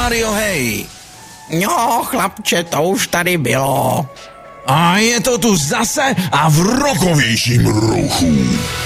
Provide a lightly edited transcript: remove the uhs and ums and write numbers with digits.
Mário, hej. Jo, chlapče, to už tady bylo. A je to tu zase a v rokovějším ruchu.